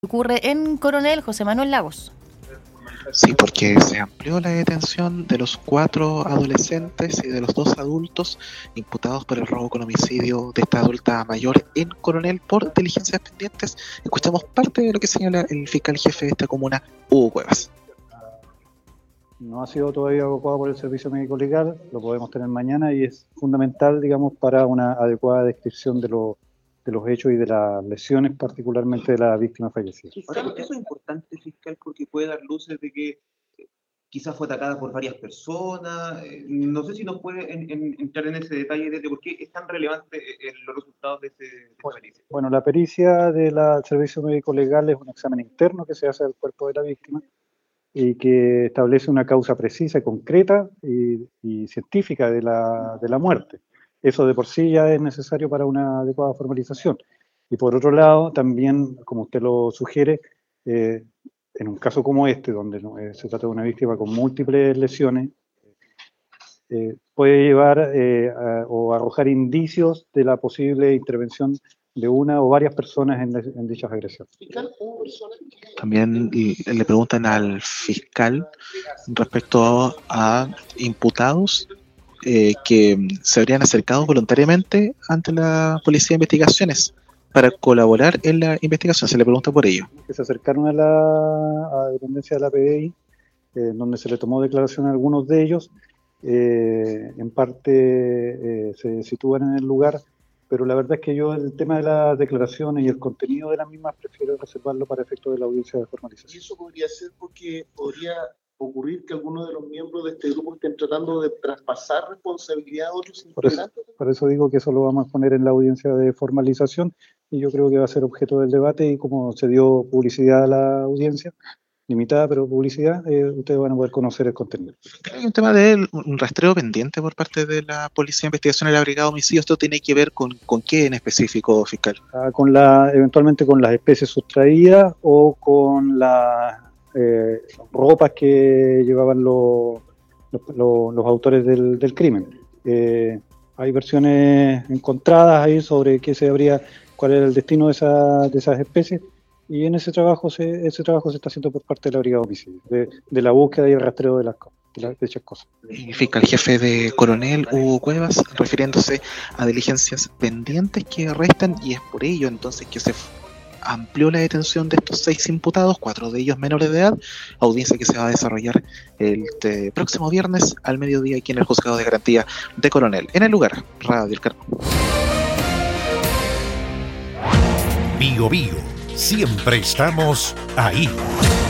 Ocurre en Coronel. José Manuel Lagos. Sí, porque se amplió la detención de los 4 adolescentes y de los 2 adultos imputados por el robo con homicidio de esta adulta mayor en Coronel por diligencias pendientes. Escuchamos parte de lo que señala el fiscal jefe de esta comuna, Hugo Cuevas. No ha sido todavía evacuado por el servicio médico legal, lo podemos tener mañana y es fundamental, digamos, para una adecuada descripción de los hechos y de las lesiones, particularmente de la víctima fallecida. Ahora, eso es importante, fiscal, porque puede dar luces de que quizás fue atacada por varias personas. No sé si nos puede entrar en ese detalle de por qué es tan relevante los resultados de esa pericia. Bueno, la pericia del servicio médico legal es un examen interno que se hace al cuerpo de la víctima y que establece una causa precisa, concreta y científica de la muerte. Eso de por sí ya es necesario para una adecuada formalización. Y por otro lado, también, como usted lo sugiere, en un caso como este, donde se trata de una víctima con múltiples lesiones, puede llevar o arrojar indicios de la posible intervención de una o varias personas en dichas agresiones. También le preguntan al fiscal respecto a imputados que se habrían acercado voluntariamente ante la Policía de Investigaciones para colaborar en la investigación. Se le pregunta por ello. Que se acercaron a la dependencia de la PDI, donde se le tomó declaración a algunos de ellos. En parte se sitúan en el lugar, pero la verdad es que yo el tema de las declaraciones y el contenido de las mismas prefiero reservarlo para efectos de la audiencia de formalización. ¿Y eso podría ser porque podría ocurrir que algunos de los miembros de este grupo estén tratando de traspasar responsabilidad a otros integrantes? Por eso digo que eso lo vamos a poner en la audiencia de formalización y yo creo que va a ser objeto del debate y como se dio publicidad a la audiencia, limitada pero publicidad, ustedes van a poder conocer el contenido. Hay un tema de un rastreo pendiente por parte de la Policía de Investigación de la Brigada de Homicidios. ¿Esto tiene que ver con qué en específico, fiscal? Eventualmente con las especies sustraídas o con las ropas que llevaban los autores del crimen. Hay versiones encontradas ahí sobre cuál era el destino de esas especies, y en ese trabajo se está haciendo por parte de la Brigada de Homicidios, de la búsqueda y el rastreo de dichas cosas. El fiscal jefe de Coronel, Hugo Cuevas, refiriéndose a diligencias pendientes que restan, y es por ello entonces que se amplió la detención de estos 6 imputados, 4 de ellos menores de edad, audiencia que se va a desarrollar el próximo viernes al mediodía aquí en el Juzgado de Garantía de Coronel. En el lugar, Radio El Carmen. Bío Bío, siempre estamos ahí.